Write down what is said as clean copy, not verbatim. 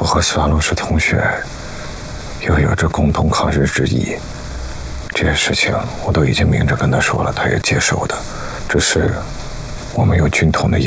和斯瓦洛是同学，又有着共同抗日之谊，这些事情我都已经明着跟他说了，他也接受的，只是我们有军统的影